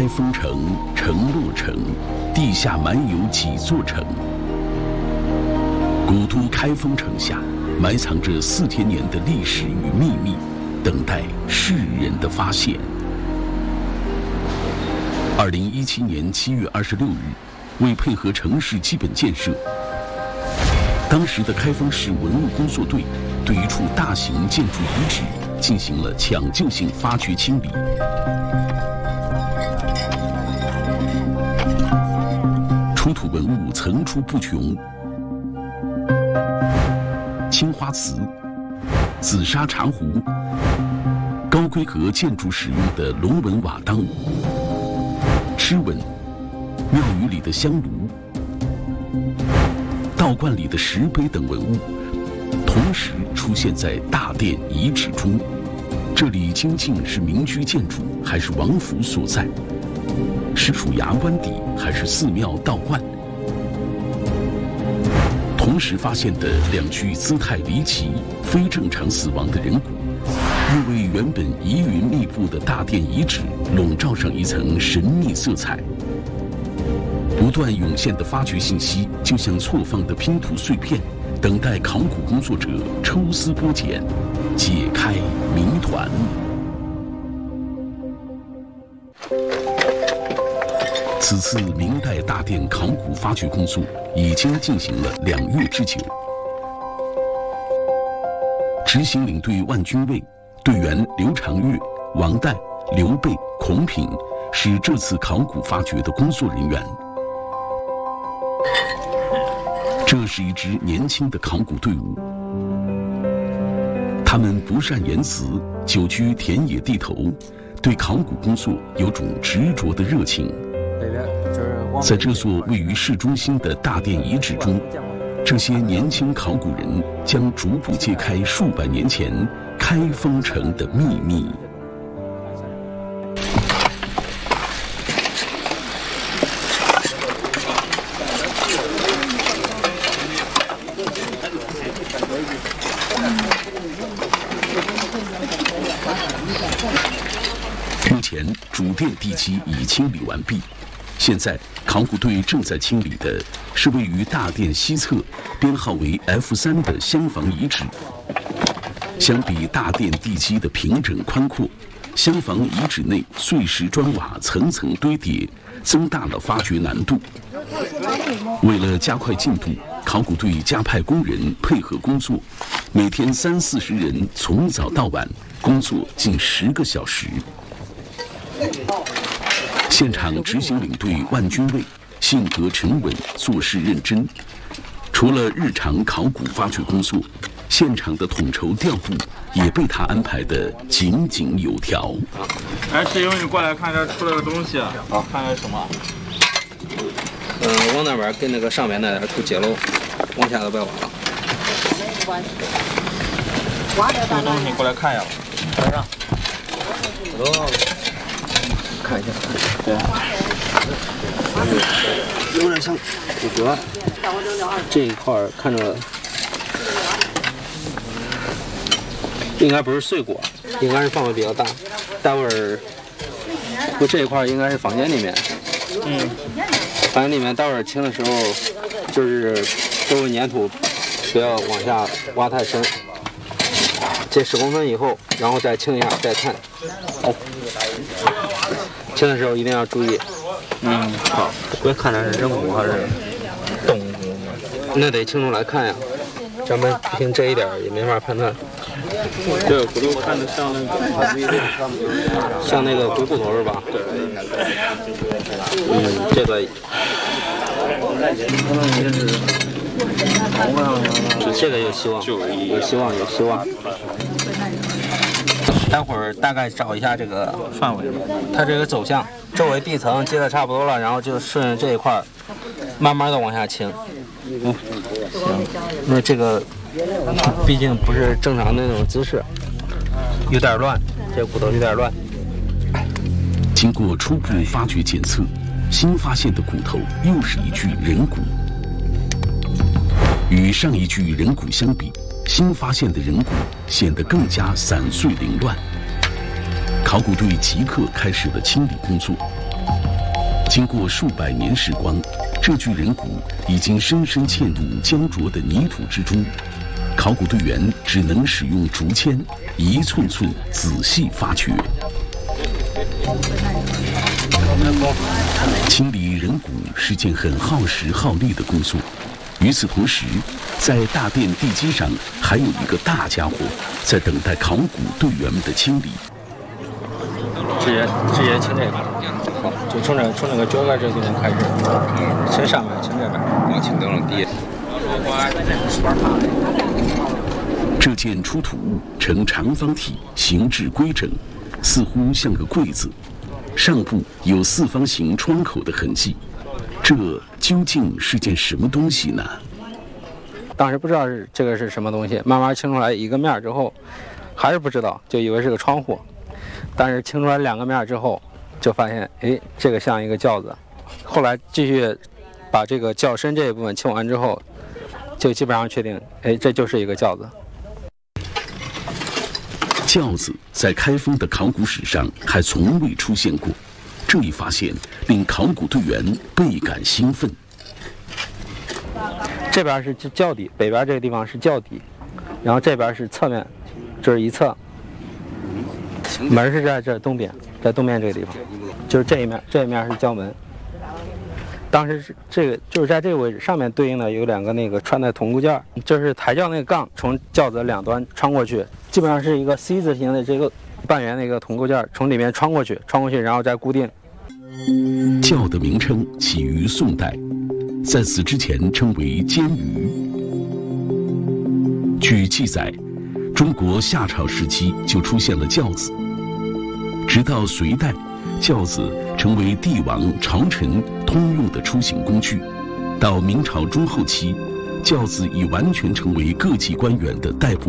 开封城，城落城，地下埋有几座城。古都开封城下埋藏着4000年的历史与秘密，等待世人的发现。2017年7月26日，为配合城市基本建设，当时的开封市文物工作队对一处大型建筑遗址进行了抢救性发掘清理。出土文物层出不穷，青花瓷、紫砂茶壶、高规格建筑使用的龙纹瓦当、螭吻、庙宇里的香炉、道观里的石碑等文物，同时出现在大殿遗址中。这里究竟是民居建筑还是王府所在？是属衙官邸还是寺庙道观？同时发现的2具姿态离奇、非正常死亡的人骨，又为原本疑云密布的大殿遗址笼罩上一层神秘色彩。不断涌现的发掘信息，就像错放的拼图碎片，等待考古工作者抽丝剥茧，解开谜团。此次明代大殿考古发掘工作已经进行了2月之久。执行领队万军卫、队员刘长月、王岱、刘备、孔品是这次考古发掘的工作人员。这是一支年轻的考古队伍，他们不善言辞，久居田野地头，对考古工作有种执着的热情。在这座位于市中心的大殿遗址中，这些年轻考古人将逐步揭开数百年前开封城的秘密。目前主殿地基已清理完毕，现在考古队正在清理的是位于大殿西侧编号为 F3的厢房遗址。相比大殿地基的平整宽阔，厢房遗址内碎石砖瓦层层堆叠，增大了发掘难度。为了加快进度，考古队加派工人配合工作，每天30-40人从早到晚工作近10个小时。现场执行领队万军卫性格沉稳，做事认真。除了日常考古发掘工作，现场的统筹调度也被他安排得井井有条。 哎，师兄，你过来看这出了个东西，好，看看什么？ 往那边跟那个上面那点出接漏，往下都别挖了。 这个东西你过来看一下，看上。 看一下， 对， 有点像骨骼。这一块看着应该不是碎果，应该是范围比较大。待会儿，不，这一块应该是房间里面。房间里面待会儿清的时候，就是周围粘土不要往下挖太深。这10公分以后，然后再清一下，再看。清的时候一定要注意。好，别看它是人骨还是动物，那得清楚来看呀。咱们凭这一点也没法判断。 这个骨头看着像那个， 像那个鬼骨头是吧？ 对。 这个。这个有希望，有希望，有希望。待会儿大概找一下这个范围， 它这个走向，周围地层接的差不多了，然后就顺着这一块慢慢的往下清。行，因为这个毕竟不是正常的那种姿势，有点乱，这骨头有点乱。 经过初步发掘检测，新发现的骨头又是一具人骨。与上一具人骨相比，新发现的人骨显得更加散碎凌乱。考古队即刻开始了清理工作。 经过数百年时光，这具人骨已经深深嵌入焦灼的泥土之中。考古队员只能使用竹签，一寸寸仔细发掘。清理人骨是件很耗时耗力的工作。与此同时，在大殿地基上还有一个大家伙在等待考古队员们的清理。 直接清这个，好，就从那个脚杆这个地方开始，清上面，清这边， 往清灯笼底。 这件出土物呈长方体，形制规整，似乎像个柜子，上部有四方形窗口的痕迹。这究竟是件什么东西呢？ 当时不知道这个是什么东西，慢慢清出来一个面之后，还是不知道，就以为是个窗户。但是清出来2个面之后，就发现，哎，这个像一个轿子。后来继续把这个轿身这一部分清完之后，就基本上确定，哎，这就是一个轿子。 轿子在开封的考古史上还从未出现过，这一发现令考古队员倍感兴奋。 这边是轿底，北边这个地方是轿底，然后这边是侧面，这是一侧。门是在这东边，在东边这个地方，就是这一面是轿门。当时是这个就是在这个位置，上面对应的有2个那个穿的铜固件，就是抬轿那个杠从轿子两端穿过去，基本上是一个 C 字形的这个半圆的一个铜固件，从里面穿过去，然后再固定。 轿的名称起于宋代，在此之前称为监舆。据记载，中国夏朝时期就出现了轿子，直到隋代，轿子成为帝王朝臣通用的出行工具。到明朝中后期，轿子已完全成为各级官员的代步